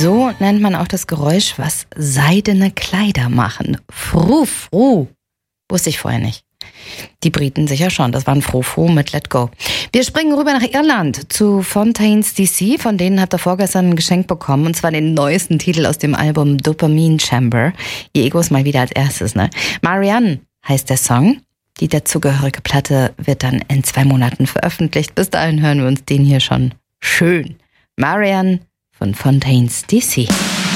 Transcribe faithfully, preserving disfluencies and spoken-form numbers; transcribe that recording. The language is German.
So nennt man auch das Geräusch, was seidene Kleider machen. Frou-frou. Wusste ich vorher nicht. Die Briten sicher schon, das war ein Frou-frou mit Let Go. Wir springen rüber nach Irland zu Fontaines D C, von denen habt ihr vorgestern ein Geschenk bekommen, und zwar den neuesten Titel aus dem Album Dopamine Chamber. Ihr Ego ist mal wieder als erstes, ne? Marianne heißt der Song. Die dazugehörige Platte wird dann in zwei Monaten veröffentlicht. Bis dahin hören wir uns den hier schon schön. Marianne von Fontaines D C.